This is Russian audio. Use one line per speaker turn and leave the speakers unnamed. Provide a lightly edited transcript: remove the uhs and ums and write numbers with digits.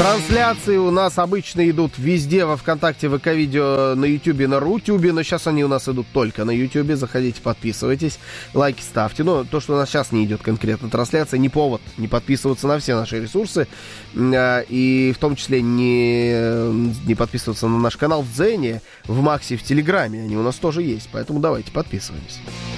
Трансляции у нас обычно идут везде, во ВКонтакте, ВК-видео, на Ютубе, на Рутюбе, но сейчас они у нас идут только на Ютубе. Заходите, подписывайтесь, лайки ставьте. Но то, что у нас сейчас не идет конкретно трансляция, не повод не подписываться на все наши ресурсы. И в том числе не подписываться на наш канал в Дзене, в Максе, в Телеграме. Они у нас тоже есть, поэтому давайте подписываемся.